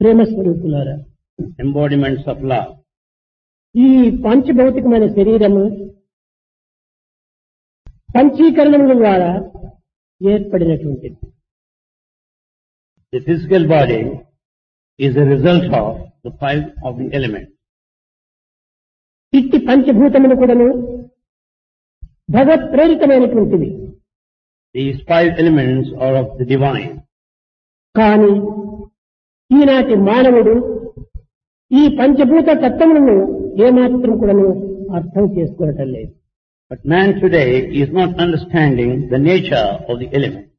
ప్రేమ స్వరూపులారా, embodiments of love. ఈ పంచభౌతికమైన శరీరము పంచీకరణముల ద్వారా ఏర్పడినటువంటిది. The physical body is a result of the five of the elements. ఇట్టి పంచభూతములు కూడాను భగవత్ ప్రేరితమైనటువంటివి. These five elements are of the divine. కానీ ఈనాటి మానవుడు ఈ పంచభూత తత్వములను ఏమాత్రం కూడాను అర్థం చేసుకోవటం లేదు. But man today is not understanding the nature of the elements.